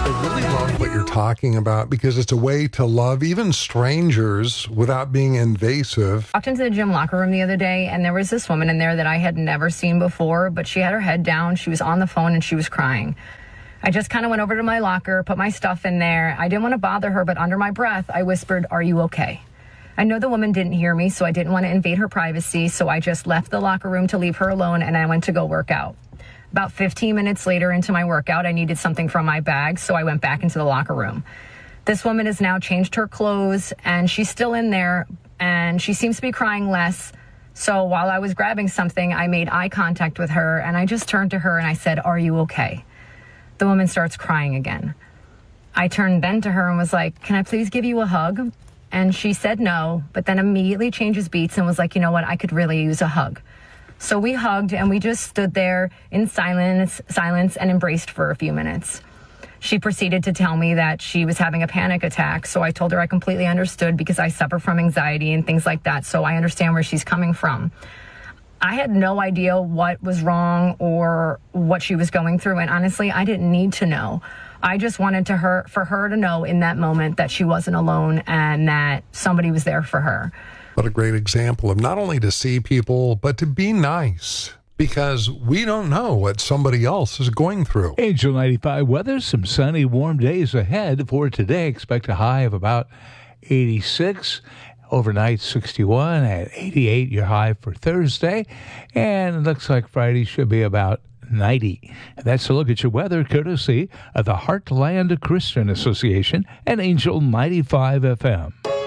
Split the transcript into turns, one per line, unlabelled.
I really love what you're talking about because it's a way to love even strangers without being invasive.
I walked into the gym locker room the other day, and there was this woman in there that I had never seen before, but she had her head down, she was on the phone, and she was crying. I just kind of went over to my locker, put my stuff in there. I didn't want to bother her, but under my breath, I whispered, "Are you okay?" I know the woman didn't hear me, so I didn't want to invade her privacy, so I just left the locker room to leave her alone, and I went to go work out. About 15 minutes later into my workout, I needed something from my bag, so I went back into the locker room. This woman has now changed her clothes, and she's still in there, and she seems to be crying less. So while I was grabbing something, I made eye contact with her, and I just turned to her and I said, "Are you okay?" The woman starts crying again. I turned then to her and was like, "Can I please give you a hug?" And she said no, but then immediately changes beats and was like, "You know what? I could really use a hug." So we hugged and we just stood there in silence and embraced for a few minutes. She proceeded to tell me that she was having a panic attack. So I told her I completely understood because I suffer from anxiety and things like that. So I understand where she's coming from. I had no idea what was wrong or what she was going through. And honestly, I didn't need to know. I just wanted for her to know in that moment that she wasn't alone and that somebody was there for her.
What a great example of not only to see people, but to be nice, because we don't know what somebody else is going through.
Angel 95 weather, some sunny, warm days ahead for today. Expect a high of about 86. Overnight 61 at 88, your high for Thursday. And it looks like Friday should be about 90. And that's a look at your weather courtesy of the Heartland Christian Association and Angel 95 FM.